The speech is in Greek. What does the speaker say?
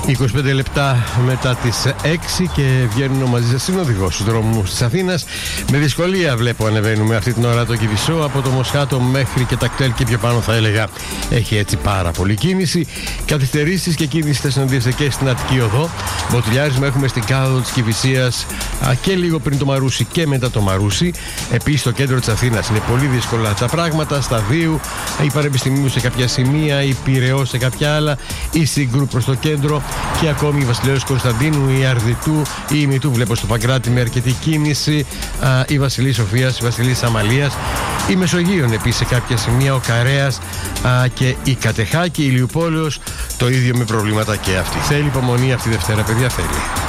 25 λεπτά μετά τις 6 και βγαίνω μαζί σας συνοδηγός στους δρόμους της Αθήνας. Με δυσκολία βλέπω ανεβαίνουμε αυτή την ώρα το Κηφισό, από το Μοσχάτο μέχρι και τα Κτέλ και πιο πάνω θα έλεγα έχει έτσι πάρα πολύ κίνηση. Καθυστερήσεις και κίνηση θα συναντήσετε και στην Αττική Οδό. Μποτιλιάρισμα έχουμε στην κάδο της Κηφισίας και λίγο πριν το Μαρούσι και μετά το Μαρούσι. Επίσης στο κέντρο της Αθήνας είναι πολύ δύσκολα τα πράγματα. Σταδίου, η Πανεπιστημίου σε κάποια σημεία, η Πειραιώς σε κάποια άλλα, η Σύγκρου προς το κέντρο και ακόμη η Βασιλέως Κωνσταντίνου, η Αρδιτού, η Ημιτού βλέπω στο Παγκράτη με αρκετή κίνηση, η Βασιλής Σοφίας, η Βασιλής Αμαλίας, η Μεσογείων επίσης σε κάποια σημεία, ο Καρέας και η Κατεχάκη, η Ηλιουπόλεως το ίδιο με προβλήματα και αυτή. Θέλει υπομονή αυτή η Δευτέρα, παιδιά, θέλει.